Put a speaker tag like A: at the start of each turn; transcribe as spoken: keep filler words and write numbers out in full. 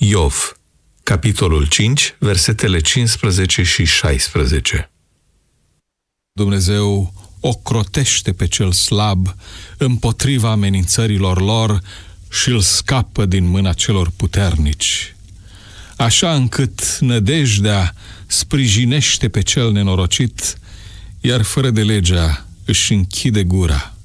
A: Iov, capitolul cinci, versetele cincisprezece și șaisprezece.
B: Dumnezeu ocrotește pe cel slab împotriva amenințărilor lor și îl scapă din mâna celor puternici, așa încât nădejdea sprijinește pe cel nenorocit, iar fără de legea își închide gura.